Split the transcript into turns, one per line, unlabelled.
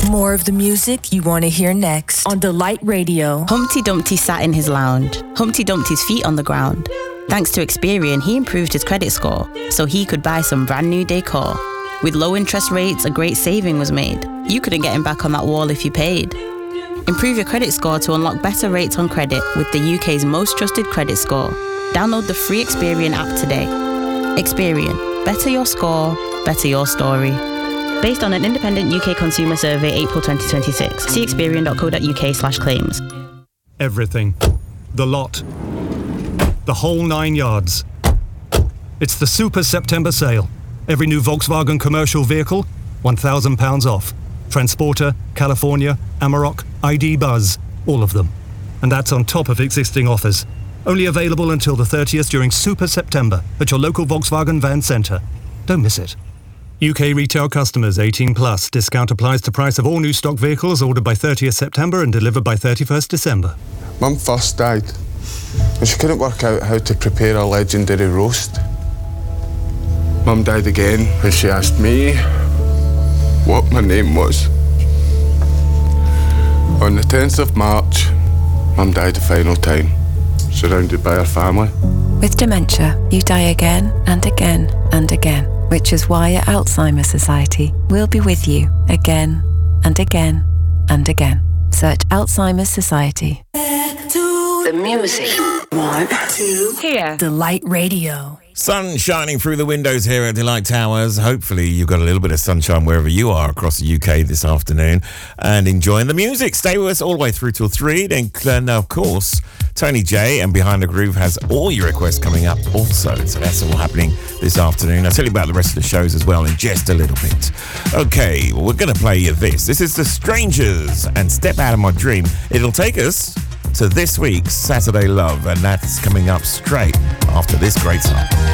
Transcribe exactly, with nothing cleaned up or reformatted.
More of the music you want to hear next on Delight Radio.
Humpty Dumpty sat in his lounge, Humpty Dumpty's feet on the ground. Thanks to Experian, he improved his credit score so he could buy some brand new decor. With low interest rates, a great saving was made. You couldn't get him back on that wall if you paid. Improve your credit score to unlock better rates on credit with the U K's most trusted credit score. Download the free Experian app today. Experian. Better your score, better your story. Based on an independent U K consumer survey, April twenty twenty-six. See experian.co.uk slash claims.
Everything. The lot. The whole nine yards. It's the Super September sale. Every new Volkswagen commercial vehicle, one thousand pounds off. Transporter, California, Amarok, I D Buzz, all of them. And that's on top of existing offers. Only available until the thirtieth during Super September at your local Volkswagen Van Centre. Don't miss it. U K retail customers eighteen plus. Discount applies to price of all new stock vehicles ordered by thirtieth September and delivered by thirty-first December.
Mum first died, and she couldn't work out how to prepare a legendary roast. Mum died again when she asked me what my name was. On the tenth of March, Mum died the final time, surrounded by her family.
With dementia, you die again and again and again, which is why at Alzheimer's Society, we'll be with you again and again and again. Search Alzheimer's Society.
Back to the music. One, two, here. Delight Radio.
Sun shining through the windows here at Delight Towers. Hopefully you've got a little bit of sunshine wherever you are across the U K this afternoon and enjoying the music. Stay with us all the way through till three. Then, then of course, Tony J and Behind the Groove has all your requests coming up also. So that's all happening this afternoon. I'll tell you about the rest of the shows as well in just a little bit. Okay, well, we're going to play you this. This is The Strangers and Step Out of My Dream. It'll take us to this week's Saturday Love, and that's coming up straight after this great song.